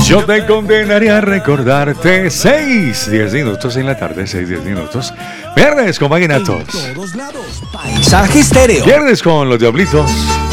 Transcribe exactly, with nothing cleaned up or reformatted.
Yo te condenaré a recordarte. Seis, diez minutos en la tarde, seis, diez minutos. Viernes con Maguinatos. Paisaje Estéreo. Viernes con los Diablitos.